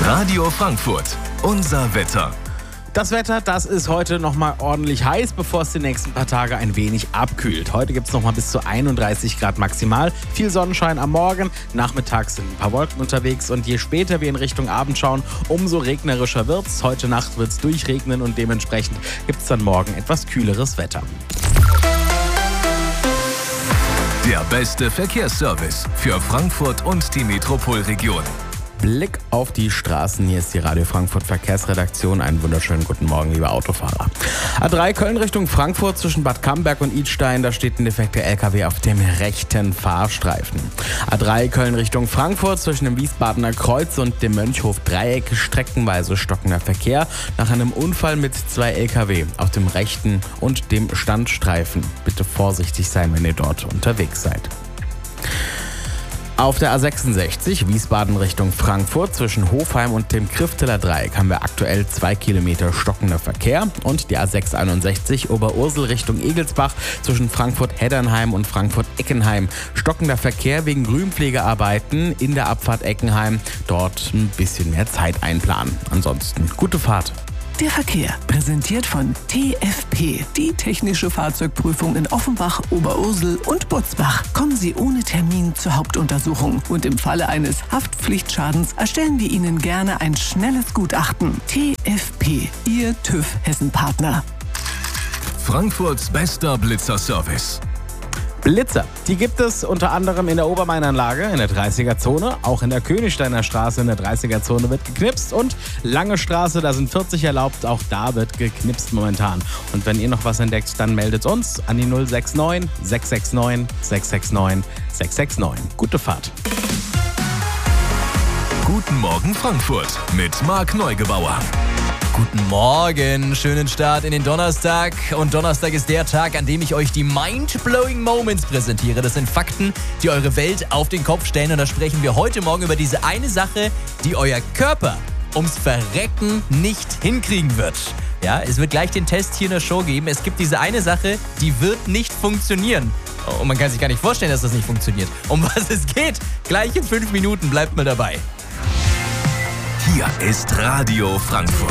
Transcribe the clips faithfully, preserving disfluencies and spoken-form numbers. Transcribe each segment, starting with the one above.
Radio Frankfurt, unser Wetter. Das Wetter, das ist heute nochmal ordentlich heiß, bevor es die nächsten paar Tage ein wenig abkühlt. Heute gibt es nochmal bis zu einunddreißig Grad maximal. Viel Sonnenschein am Morgen, nachmittags sind ein paar Wolken unterwegs und je später wir in Richtung Abend schauen, umso regnerischer wird's. Heute Nacht wird es durchregnen und dementsprechend gibt es dann morgen etwas kühleres Wetter. Der beste Verkehrsservice für Frankfurt und die Metropolregion. Blick auf die Straßen. Hier ist die Radio Frankfurt Verkehrsredaktion. Einen wunderschönen guten Morgen, liebe Autofahrer. A drei Köln Richtung Frankfurt zwischen Bad Camberg und Idstein. Da steht ein defekter L K W auf dem rechten Fahrstreifen. A drei Köln Richtung Frankfurt zwischen dem Wiesbadener Kreuz und dem Mönchhof Dreieck. Streckenweise stockender Verkehr nach einem Unfall mit zwei L K W auf dem rechten und dem Standstreifen. Bitte vorsichtig sein, wenn ihr dort unterwegs seid. Auf der A sechsundsechzig Wiesbaden Richtung Frankfurt zwischen Hofheim und dem Krifteler Dreieck haben wir aktuell zwei Kilometer stockender Verkehr. Und die A sechshunderteinundsechzig Oberursel Richtung Egelsbach zwischen Frankfurt-Heddernheim und Frankfurt-Eckenheim. Stockender Verkehr wegen Grünpflegearbeiten in der Abfahrt Eckenheim. Dort ein bisschen mehr Zeit einplanen. Ansonsten gute Fahrt. Der Verkehr, präsentiert von T F P, die technische Fahrzeugprüfung in Offenbach, Oberursel und Butzbach. Kommen Sie ohne Termin zur Hauptuntersuchung und im Falle eines Haftpflichtschadens erstellen wir Ihnen gerne ein schnelles Gutachten. T F P, Ihr TÜV Hessen-Partner. Frankfurts bester Blitzer-Service. Blitzer, die gibt es unter anderem in der Obermainanlage in der dreißiger-Zone. Auch in der Königsteiner Straße in der dreißiger-Zone wird geknipst. Und Lange Straße, da sind vierzig erlaubt, auch da wird geknipst momentan. Und wenn ihr noch was entdeckt, dann meldet uns an die null sechs neun, sechs sechs neun, sechs sechs neun, sechs sechs neun. Gute Fahrt. Guten Morgen Frankfurt mit Marc Neugebauer. Guten Morgen, schönen Start in den Donnerstag. Und Donnerstag ist der Tag, an dem ich euch die Mind-Blowing Moments präsentiere. Das sind Fakten, die eure Welt auf den Kopf stellen. Und da sprechen wir heute Morgen über diese eine Sache, die euer Körper ums Verrecken nicht hinkriegen wird. Ja, es wird gleich den Test hier in der Show geben. Es gibt diese eine Sache, die wird nicht funktionieren. Und man kann sich gar nicht vorstellen, dass das nicht funktioniert. Um was es geht, gleich in fünf Minuten. Bleibt mal dabei. Hier ist Radio Frankfurt.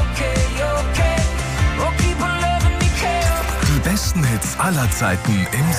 Die besten Hits aller Zeiten im